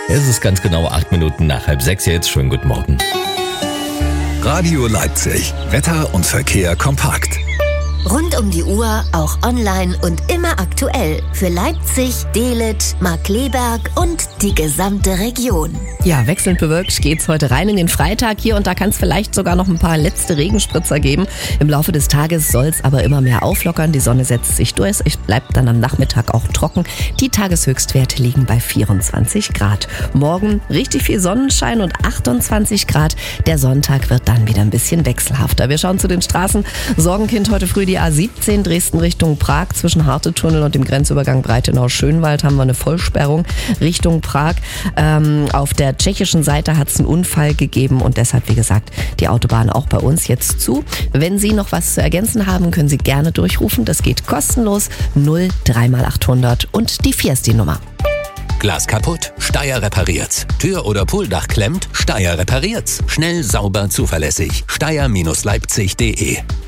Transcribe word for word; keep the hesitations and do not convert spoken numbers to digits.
Es ist ganz genau acht Minuten nach halb sechs jetzt. Schönen guten Morgen. Radio Leipzig. Wetter und Verkehr kompakt. Rund um die Uhr, auch online und immer aktuell. Für Leipzig, Dehlet, Markkleeberg und die gesamte Region. Ja, wechselnd bewölkt geht's heute rein in den Freitag hier und da kann es vielleicht sogar noch ein paar letzte Regenspritzer geben. Im Laufe des Tages soll's aber immer mehr auflockern. Die Sonne setzt sich durch. Es bleibt dann am Nachmittag auch trocken. Die Tageshöchstwerte liegen bei vierundzwanzig Grad. Morgen richtig viel Sonnenschein und achtundzwanzig Grad. Der Sonntag wird dann wieder ein bisschen wechselhafter. Wir schauen zu den Straßen. Sorgenkind heute früh die A siebzehn Dresden Richtung Prag. Zwischen Hartetunnel und dem Grenzübergang Breitenau-Schönwald haben wir eine Vollsperrung Richtung Prag. Ähm, auf der tschechischen Seite hat es einen Unfall gegeben und deshalb, wie gesagt, die Autobahn auch bei uns jetzt zu. Wenn Sie noch was zu ergänzen haben, können Sie gerne durchrufen. Das geht kostenlos. null drei mal achthundert und die vier ist die Nummer. Glas kaputt? Steyr repariert's. Tür oder Pooldach klemmt? Steyr repariert's. Schnell, sauber, zuverlässig. Steyr Leipzig punkt de